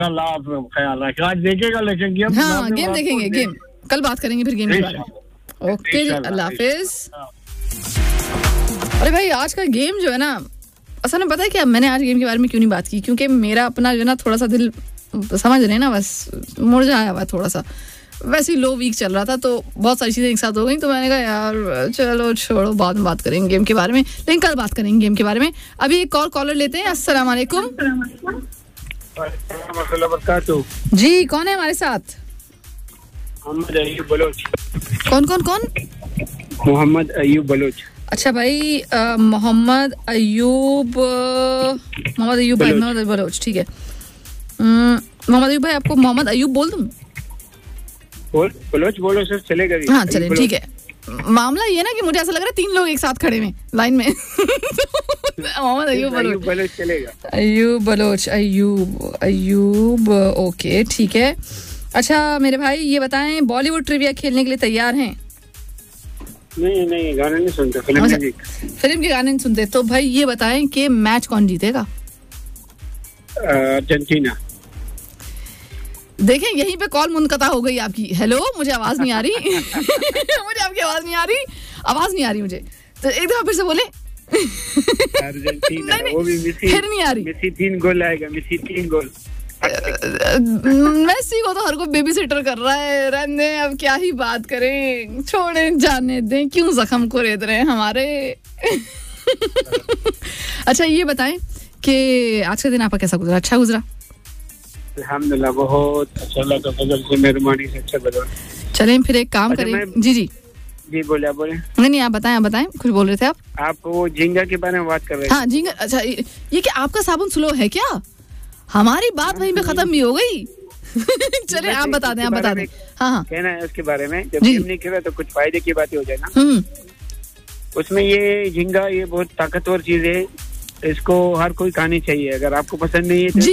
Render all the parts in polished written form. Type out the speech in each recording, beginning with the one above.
अल्लाह आप ख्याल रखें। आज देखेगा लेकिन गेम। हाँ गेम देखेंगे, गेम कल बात करेंगे फिर गेम के बारे में। ओके जी, अल्लाह हाफिज। अरे भाई आज का गेम जो है ना, असल में पता है क्या, मैंने आज गेम के बारे में क्यों नहीं बात की, क्योंकि मेरा अपना जो ना थोड़ा सा दिल, समझ रहे हैं ना, बस मुरझाया हुआ थोड़ा सा, वैसे ही लो वीक चल रहा था, तो बहुत सारी चीज़ें एक साथ हो गई, तो मैंने कहा यार चलो छोड़ो, बाद में बात करेंगे गेम के बारे में, लेकिन कल बात करेंगे गेम के बारे में। अभी एक कॉलर लेते हैं। अस्सलाम वालेकुम जी, कौन है हमारे साथ? मोहम्मद अयूब बलोच। कौन? मोहम्मद अयूब बलोच। अच्छा भाई, मोहम्मद अयूब बलोच, ठीक है। मोहम्मद अयूब भाई, आपको मोहम्मद अयूब बोल दूं? बलोच बोलो सर, चलेगा। हाँ चले, ठीक है। मामला ये ना कि मुझे ऐसा लग रहा है 3 लोग एक साथ खड़े हैं लाइन में। मोहम्मद अयूब बलोच चलेगा। अयूब ओके, ठीक है। अच्छा मेरे भाई ये बताएं, बॉलीवुड ट्रिविया खेलने के लिए तैयार हैं? नहीं, गाने नहीं सुनते, फिल्म के गाने नहीं सुनते। तो भाई ये बताएं कि मैच कौन जीतेगा? अर्जेंटीना। देखें यहीं पे कॉल मुनक़ता हो गई आपकी। हेलो, मुझे आवाज नहीं आ रही। मुझे आपकी आवाज नहीं आ रही मुझे। तो एक दफा फिर से बोले। अर्जेंटीना। वो भी फिर नहीं आ रही। मेसी 3 गोल आएगा, मेसी 3 गोल। मेसी को तो हर कोई बेबी सिटर कर रहा है, रहने अब क्या ही बात करें, छोड़े जाने दें, क्यों जख्म को रेत रहे हैं हमारे। अच्छा ये बताएं कि आज का दिन आपका कैसा गुजरा? अच्छा गुजरा? अल्हम्दुलिल्लाह बहुत अच्छा लगा, फजल से मेहरबानी से अच्छा गुजरा। चलें फिर एक काम करें। जी बोले। नहीं आप बताएं, कुछ बोल रहे थे आप वो झींगा के बारे में बात कर रहे थे। हाँ झींगा। अच्छा ये क्या आपका साबुन स्लो है क्या? हमारी बात वहीं पे खत्म भी हो गई। चले आप बता दें। हाँ कहना है उसके बारे में, जब गेम नहीं खेला तो कुछ फायदे की बातें हो जाए ना। उसमें ये झींगा, ये बहुत ताकतवर चीज है, इसको हर कोई खानी चाहिए। अगर आपको पसंद नहीं है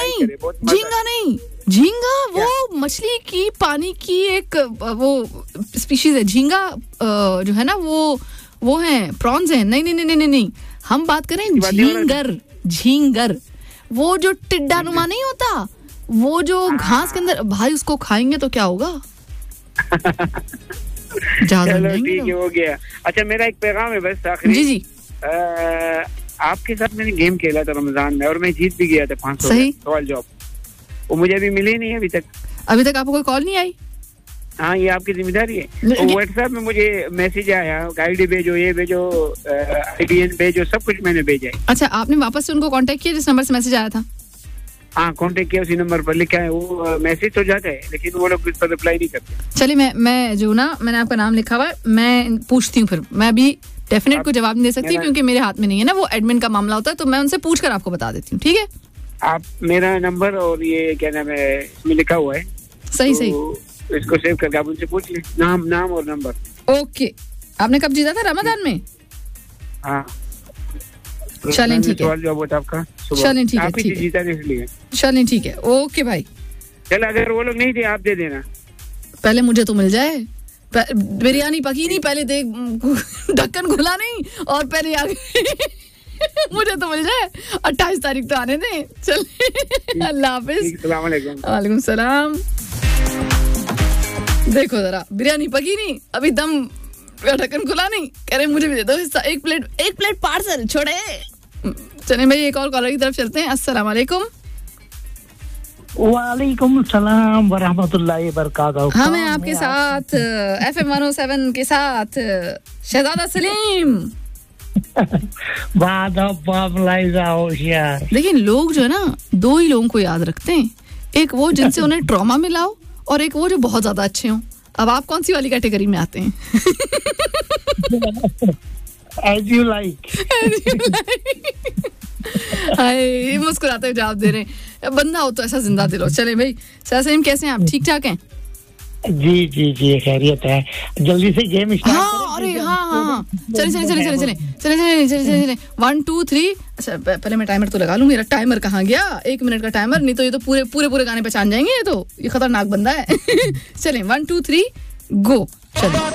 झींगा वो मछली की, पानी की एक वो स्पीशीज है। झींगा जो है ना वो है, प्रॉन्स है। नहीं, हम बात करें झींगर, वो जो टिड्डा नुमा नहीं होता, वो जो घास के अंदर, भाई उसको खाएंगे तो क्या होगा? चलो ठीक है, हो गया। अच्छा मेरा एक पैगाम है बस आखिरी। जी आपके साथ मैंने गेम खेला था रमजान में और मैं जीत भी गया था 500 सवाल जॉब। वो मुझे अभी मिली नहीं है अभी तक आपको कोई कॉल नहीं आई? हाँ ये आपकी जिम्मेदारी है। व्हाट्सएप में मुझे मैसेज आया, आईडी भेजो, ये भेजो, IBN भेजो, सब कुछ मैंने भेजा है। अच्छा आपने वापस से उनको कांटेक्ट किया जिस नंबर से मैसेज आया था? हाँ कांटेक्ट किया, उसी नंबर पर लिखा है। वो मैसेज तो जाता है लेकिन वो लोग उस पर रिप्लाई नहीं करते। चलिए मैं जो ना, मैंने आपका नाम लिखा हुआ है, मैं पूछती हूँ। फिर मैं अभी डेफिनेट को जवाब नहीं दे सकती क्योंकि मेरे हाथ में नहीं है ना, वो एडमिन का मामला होता है, तो मैं उनसे पूछ कर आपको बता देती हूँ। ठीक है, आप मेरा नंबर और ये क्या नाम है इसमें लिखा हुआ है। सही इसको सेव करके आप उनसे पूछ लें, नाम और नंबर। ओके। आपने कब जीता था? रमजान में? हाँ चलें ठीक है, आपका चलें ठीक है, जीता इसलिए। चलें ठीक है, ओके भाई। चल अगर वो लोग नहीं थे आप दे देना, पहले मुझे तो मिल जाए। बिरयानी पकी नहीं, पहले देख ढक्कन खुला नहीं, और पहले आ मुझे तो मिल जाए। 28 तारीख तो आने दें। चल अल्लाह हाफिज। वालेकुम सलाम। देखो जरा, बिरयानी पकी नहीं, अभी दम ढक्कन खुला नहीं, कह रहे मुझे भी दे दो हिस्सा, एक प्लेट पार्सल छोड़े। चलें भाई एक और कॉलर की तरफ चलते हैं। अस्सलाम वालेकुम। वालेकुम सलाम व रहमतुल्लाहि व बरकातहू। हाँ मैं आपके साथ FM 107 के साथ शहजादा सलीम। लेकिन लोग जो है ना, 2 ही लोगों को याद रखते हैं, एक वो जिनसे उन्हें ट्रॉमा मिला हो और एक वो जो बहुत ज्यादा अच्छे हों। अब आप कौन सी वाली कैटेगरी में आते हैं? As you like. हाय मुस्कुराते हुए जवाब दे रहे हैं। बंदा हो तो ऐसा जिंदा दिल हो। चले भाई सलीम, कैसे हैं आप? ठीक ठाक हैं? जी खैरियत है। जल्दी से गेम स्टार्ट करें। अरे हाँ चले 1 2 3। अच्छा पहले मैं टाइमर तो लगा लूं। मेरा टाइमर कहाँ गया? 1 मिनट का टाइमर, नहीं तो ये तो पूरे गाने पहचान जाएंगे। ये खतरनाक बंदा है। चलें 1 2 3 गो। चलें।